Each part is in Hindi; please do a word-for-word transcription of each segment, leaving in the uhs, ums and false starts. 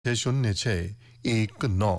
छः शून्य छः एक नौ।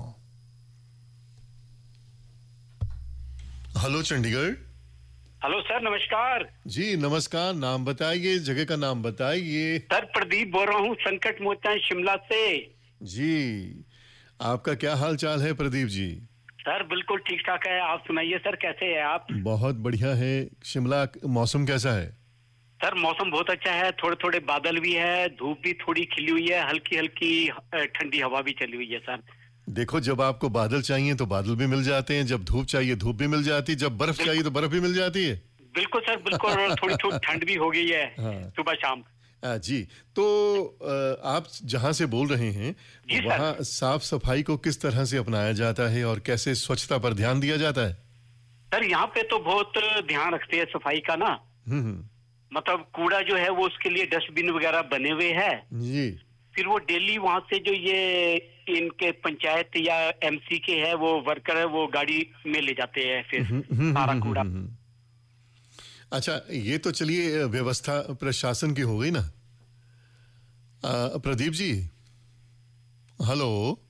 हेलो चंडीगढ़। हेलो सर, नमस्कार। जी नमस्कार, नाम बताइए, जगह का नाम बताइए। सर प्रदीप बोल रहा हूँ, संकट मोचन शिमला से। जी, आपका क्या हाल चाल है प्रदीप जी? सर बिल्कुल ठीक ठाक है, आप सुनाइए सर, कैसे हैं आप? बहुत बढ़िया है। शिमला मौसम कैसा है? सर मौसम बहुत अच्छा है, थोड़े थोड़े बादल भी है, धूप भी थोड़ी खिली हुई है, हल्की हल्की ठंडी हवा भी चली हुई है सर। देखो, जब आपको बादल चाहिए तो बादल भी मिल जाते हैं, जब धूप चाहिए धूप भी मिल जाती है, जब बर्फ चाहिए तो बर्फ भी मिल जाती है। बिल्कुल सर, बिल्कुल। और थोड़ी थोड़ी ठंड भी हो गई है। हाँ। सुबह शाम। आ, जी तो आप जहां से बोल रहे हैं वहां साफ सफाई को किस तरह से अपनाया जाता है और कैसे स्वच्छता पर ध्यान दिया जाता है? सर यहाँ पे तो बहुत ध्यान रखते हैं सफाई का ना। हम्म मतलब कूड़ा जो है वो उसके लिए डस्टबिन वगैरह बने हुए हैं जी। फिर वो डेली वहां से जो ये इनके पंचायत या एमसी के है वो वर्कर है वो गाड़ी में ले जाते हैं फिर सारा कूड़ा। अच्छा, ये तो चलिए व्यवस्था प्रशासन की हो गई ना। प्रदीप जी, हेलो।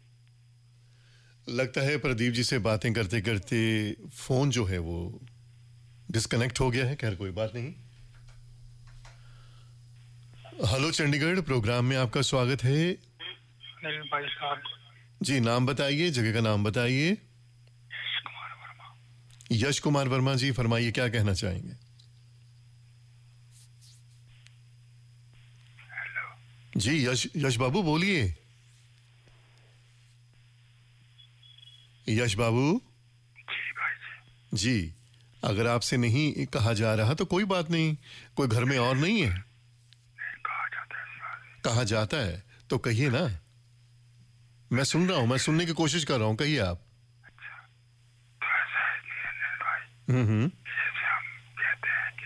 लगता है प्रदीप जी से बातें करते करते फोन जो है वो डिस्कनेक्ट हो गया है। खैर कोई बात नहीं। हेलो चंडीगढ़, प्रोग्राम में आपका स्वागत है। भाई साहब जी, नाम बताइए, जगह का नाम बताइए। यश कुमार वर्मा। यश कुमार वर्मा जी, फरमाइए, क्या कहना चाहेंगे? हेलो जी यश यश बाबू बोलिए। यश बाबू जी भाई जी। जी, अगर आपसे नहीं कहा जा रहा तो कोई बात नहीं, कोई घर में और नहीं है? नहीं कहा जाता है। कहा जाता है तो कहिए ना, मैं सुन रहा हूं, मैं सुनने की कोशिश कर रहा हूं, कहिए आप। अच्छा, तो ऐसा है कि अनिल भाई, हम्म हम्म जैसे हम कहते हैं कि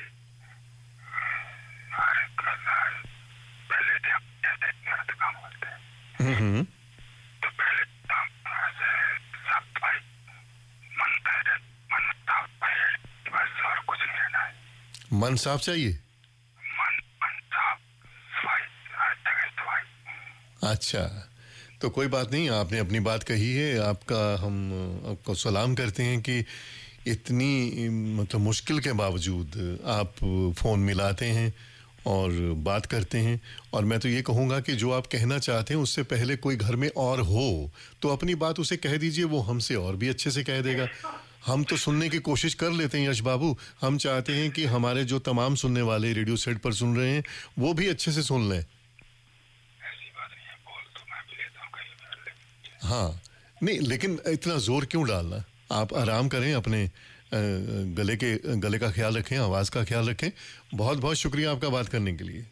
हर पहले से हम कैसे गलत काम करते हैं, हम्म तो पहले हम ऐसे साफ सफाई मन मन साफ सफाई बस, और कुछ नहीं रहना है। मन साफ चाहिए। मन मन साफ सफाई, हर जगह सफाई। अच्छा, तो कोई बात नहीं, आपने अपनी बात कही है, आपका हम आपको सलाम करते हैं कि इतनी मतलब मुश्किल के बावजूद आप फ़ोन मिलाते हैं और बात करते हैं। और मैं तो ये कहूँगा कि जो आप कहना चाहते हैं उससे पहले कोई घर में और हो तो अपनी बात उसे कह दीजिए, वो हमसे और भी अच्छे से कह देगा। हम तो सुनने की कोशिश कर लेते हैं यश बाबू, हम चाहते हैं कि हमारे जो तमाम सुनने वाले रेडियो सेट पर सुन रहे हैं वो भी अच्छे से सुन लें। हाँ, नहीं लेकिन इतना जोर क्यों डालना, आप आराम करें, अपने गले के गले का ख्याल रखें, आवाज का ख्याल रखें। बहुत बहुत शुक्रिया आपका बात करने के लिए।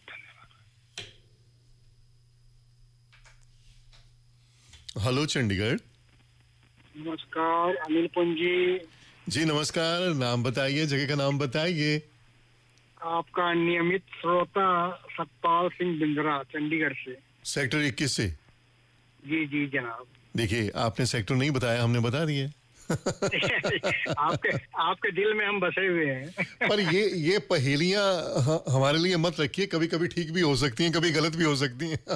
हेलो चंडीगढ़। नमस्कार अनिल पुंजी जी। नमस्कार, नाम बताइए, जगह का नाम बताइए। आपका नियमित श्रोता सतपाल सिंह बिंद्रा, चंडीगढ़ से। सेक्टर इक्कीस से। जी जी जनाब। देखिए, आपने सेक्टर नहीं बताया, हमने बता दिया। आपके आपके दिल में हम बसे हुए हैं। पर ये ये पहेलियां हमारे लिए मत रखिए, कभी कभी ठीक भी हो सकती हैं, कभी गलत भी हो सकती हैं।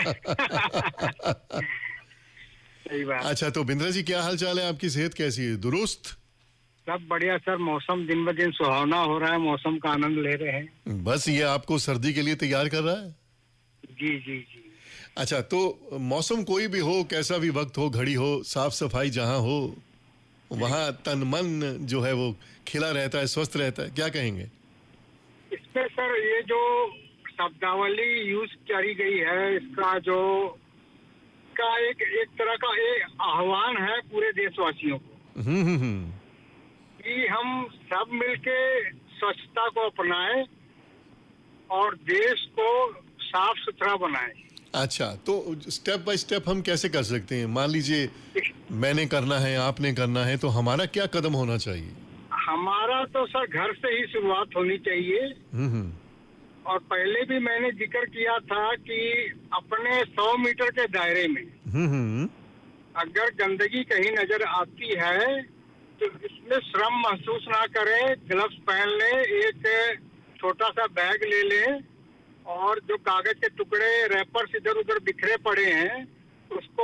सही बात। अच्छा, तो बिंद्रा जी, क्या हाल चाल है, आपकी सेहत कैसी है? दुरुस्त? सब बढ़िया सर, मौसम दिन ब दिन सुहावना हो रहा है, मौसम का आनंद ले रहे हैं। बस ये आपको सर्दी के लिए तैयार कर रहा है। जी जी जी। अच्छा, तो मौसम कोई भी हो, कैसा भी वक्त हो, घड़ी हो, साफ सफाई जहां हो वहां तन मन जो है वो खिला रहता है, स्वस्थ रहता है, क्या कहेंगे? इसमें सर ये जो शब्दावली यूज करी गई है, इसका जो का एक एक तरह का एक आह्वान है पूरे देशवासियों को कि हम सब मिलके स्वच्छता को अपनाएं और देश को साफ सुथरा बनाएं। अच्छा, तो स्टेप बाय स्टेप हम कैसे कर सकते हैं? मान लीजिए मैंने करना है, आपने करना है, तो हमारा क्या कदम होना चाहिए? हमारा तो सर घर से ही शुरुआत होनी चाहिए। हम्म और पहले भी मैंने जिक्र किया था कि अपने सौ मीटर के दायरे में हम्म अगर गंदगी कहीं नजर आती है तो इसमें श्रम महसूस ना करें, ग्लव्स पहन ले, एक छोटा सा बैग ले लें और जो कागज के टुकड़े रैपर्स इधर उधर बिखरे पड़े हैं उसको